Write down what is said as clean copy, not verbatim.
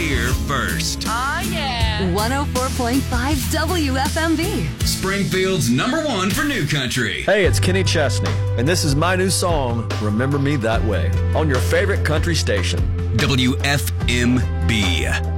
here first. Oh, yeah. 104.5 WFMV. Springfield's #1 for new country. Hey, it's Kenny Chesney, and this is my new song, Remember Me That Way, on your favorite country station. WFMB.